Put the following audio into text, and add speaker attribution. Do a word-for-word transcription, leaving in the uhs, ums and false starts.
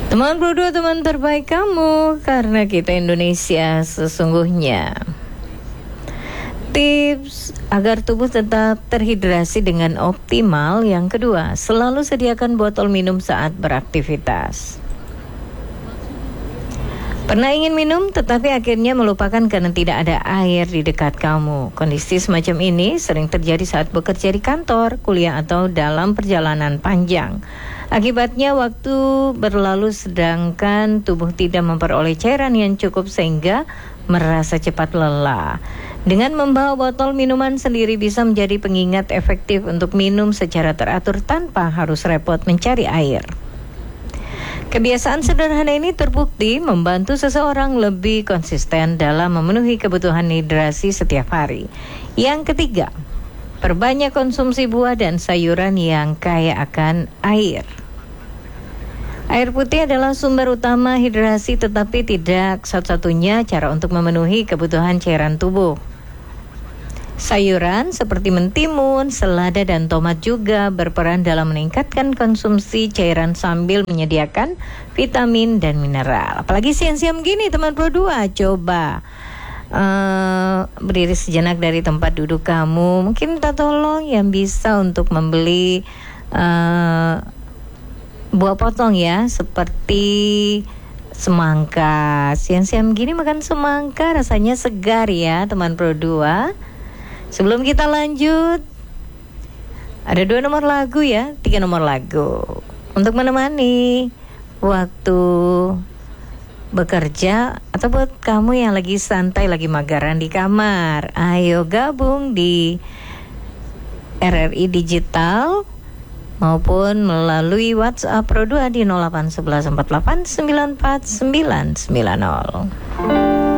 Speaker 1: Teman Pro dua, teman terbaik kamu, karena kita Indonesia sesungguhnya. Tips agar tubuh tetap terhidrasi dengan optimal. Yang kedua, selalu sediakan botol minum saat beraktivitas. Pernah ingin minum tetapi akhirnya melupakan karena tidak ada air di dekat kamu. Kondisi semacam ini sering terjadi saat bekerja di kantor, kuliah atau dalam perjalanan panjang. Akibatnya waktu berlalu sedangkan tubuh tidak memperoleh cairan yang cukup sehingga merasa cepat lelah. Dengan membawa botol minuman sendiri bisa menjadi pengingat efektif untuk minum secara teratur tanpa harus repot mencari air. Kebiasaan sederhana ini terbukti membantu seseorang lebih konsisten dalam memenuhi kebutuhan hidrasi setiap hari. Yang ketiga, perbanyak konsumsi buah dan sayuran yang kaya akan air. Air putih adalah sumber utama hidrasi, tetapi tidak satu-satunya cara untuk memenuhi kebutuhan cairan tubuh. Sayuran seperti mentimun, selada, dan tomat juga berperan dalam meningkatkan konsumsi cairan sambil menyediakan vitamin dan mineral. Apalagi siang-siang gini teman Pro dua, coba uh, berdiri sejenak dari tempat duduk kamu. Mungkin minta tolong yang bisa untuk membeli uh, buah potong ya, seperti semangka. Siang-siang gini makan semangka rasanya segar ya teman Pro dua. Sebelum kita lanjut, ada dua nomor lagu ya, tiga nomor lagu untuk menemani waktu bekerja atau buat kamu yang lagi santai, lagi magaran di kamar. Ayo gabung di R R I Digital maupun melalui WhatsApp Pro dua di nol delapan satu satu empat delapan sembilan empat sembilan sembilan nol.